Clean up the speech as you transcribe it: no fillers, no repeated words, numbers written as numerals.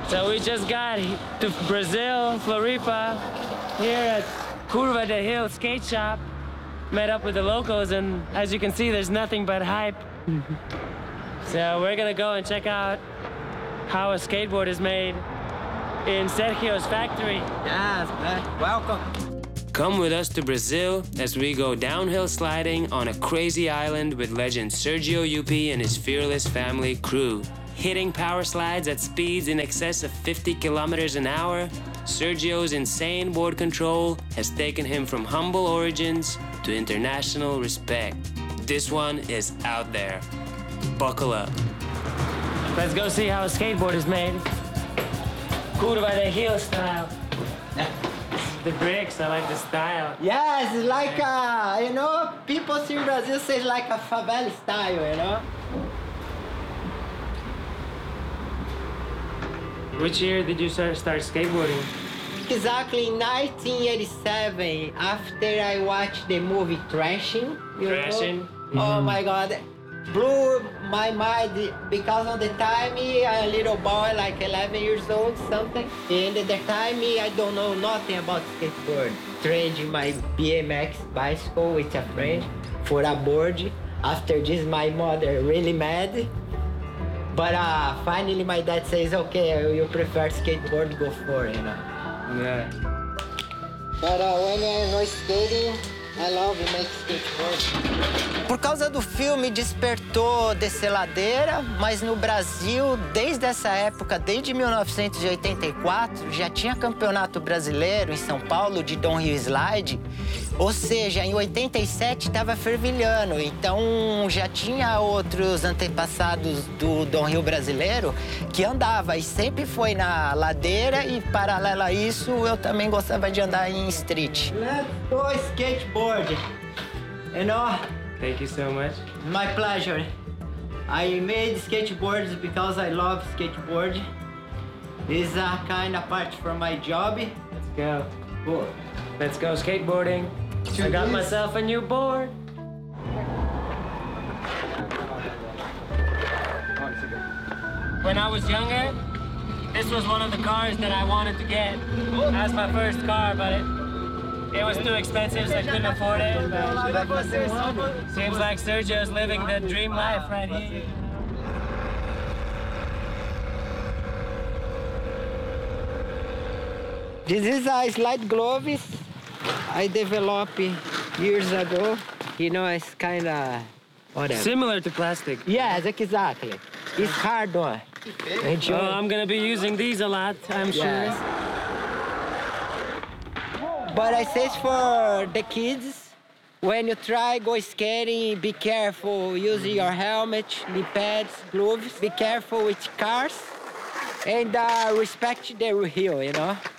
So we just got to Brazil, Floripa, here at Curva de Hill skate shop. Met up with the locals, and as you can see, there's nothing but hype. So we're gonna go and check out how a skateboard is made in Sergio's factory. Yes, man. Welcome. Come with us to Brazil as we go downhill sliding on a crazy island with legend Sergio Yupi and his fearless family crew. Hitting power slides at speeds in excess of 50 kilometers an hour, Sergio's insane board control has taken him from humble origins to international respect. This one is out there. Buckle up. Let's go see how a skateboard is made. Curva de Hill style. The bricks, I like the style. Yes, it's like people in Brazil say like a favela style, Which year did you start skateboarding? Exactly in 1987, after I watched the movie Thrashing. Thrashing? Oh my God. Blew my mind because of the time a little boy like 11 years old something, and at the time I don't know nothing about skateboard. Trading my BMX bicycle with a friend for a board. After this my mother really mad, but finally my dad says okay, you prefer skateboard, go for it, Yeah. But when I was skating, I love make skateboard. Por causa do filme despertou descer ladeira, mas no Brasil, desde essa época, desde 1984, já tinha campeonato brasileiro em São Paulo de downhill slide. Ou seja, em 87 estava fervilhando, então já tinha outros antepassados do downhill brasileiro que andava e sempre foi na ladeira, e paralelo a isso eu também gostava de andar em street. Let's go skateboard. Thank you so much. My pleasure. I made skateboards because I love skateboard. It's a kind of part from my job. Let's go. Cool. Let's go skateboarding. I got myself a new board. When I was younger, this was one of the cars that I wanted to get. That's my first car, but it was too expensive, so I couldn't afford it. But seems like Sergio's living the dream life right here. This is a slide gloves I developed years ago. It's kind of whatever. Similar to plastic. Yes, exactly. It's hard one. Enjoy. Oh, I'm gonna be using these a lot, I'm sure. Yes. But I say for the kids, when you try go skating, be careful using your helmet, knee pads, gloves. Be careful with cars, and respect the hill,